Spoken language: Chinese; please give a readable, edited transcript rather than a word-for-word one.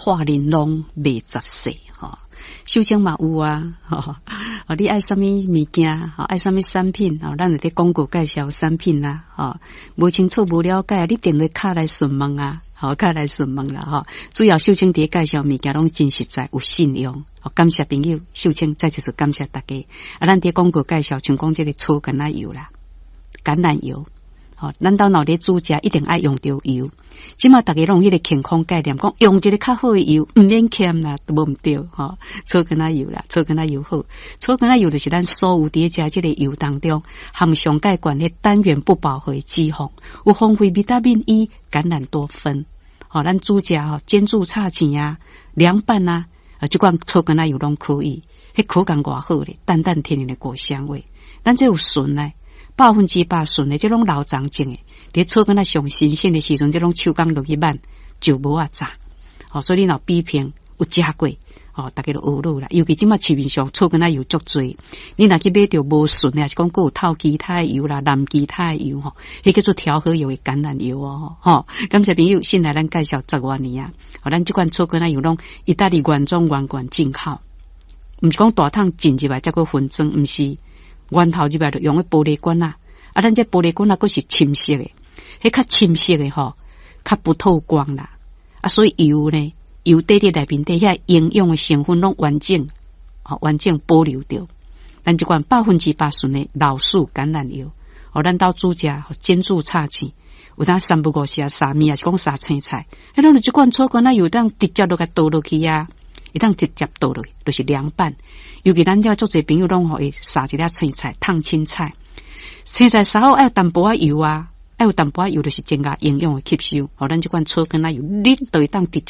华玲珑卖杂碎哈，秀清嘛有啊，你爱什么物件，爱什么产品，咱就在广告介绍产品啦，无清楚无了解，你电话卡来询问啊，卡来询问啦，主要秀清伫介绍物件拢真实在，有信用，感谢朋友，秀清再一次感谢大家，咱伫广告介绍，像讲这个草橄榄油啦，橄榄油。咱到脑袋煮食一定爱用到油，即马大家拢迄个健康概念，讲用一个较好的油，唔免欠啦，都无唔对，草橄榄油啦，草橄榄油好，草橄榄油就是咱所有伫食即个油当中含上钙管的单元不饱和脂肪，有丰富维他命 E、橄榄多酚，咱煮食煎煮炒糋啊、凉拌啊，即款草橄榄油拢可以，迄口感偌好咧，淡淡甜甜的果香味，咱这有纯咧。100%纯的，这种老长种的，伫草橄榄上新鲜的时阵，这种手工落去慢就无啊炸。所以你若比拼有食过，大家都学路啦。尤其即马市面上草橄榄油足多，你若去买到无纯的，还是讲有透其他的油啦、蓝其他的油迄叫做调和油的橄榄油感谢朋友，先来咱介绍10多年啊，咱这款草橄榄油拢意大利原装原罐进口，毋是讲大桶进入来才个分装，毋是。源头入来就用个玻璃管啊，咱这玻璃管佫是深色的，迄较深色的较不透光啦，所以油呢，油底内面底遐营养的成分拢完整保留着。咱这款100%纯的老树橄榄油，咱到煮食煎煮炒糋，有当3不5时啊沙面啊是讲沙青菜，迄种这款草橄榄油当直接落去倒落去啊。一旦直接倒落去，就是凉拌。尤其咱遮足侪朋友拢互伊撒一粒青菜、烫青菜。青菜撒好爱有淡薄仔油啊，爱有淡薄仔油就是增加营养的吸收。咱这款草橄榄油，你都会当直接